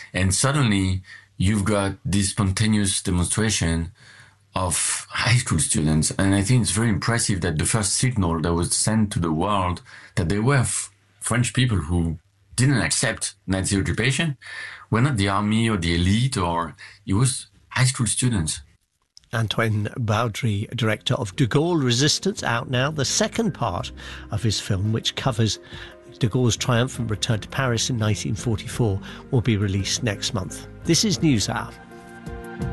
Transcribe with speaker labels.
Speaker 1: And suddenly you've got this spontaneous demonstration of high school students. And I think it's very impressive that the first signal that was sent to the world that there were French people who didn't accept Nazi occupation were not the army or the elite, or it was high school students.
Speaker 2: Antoine Baudry, director of De Gaulle Resistance, out now. The second part of his film, which covers de Gaulle's triumphant return to Paris in 1944, will be released next month. This is NewsHour.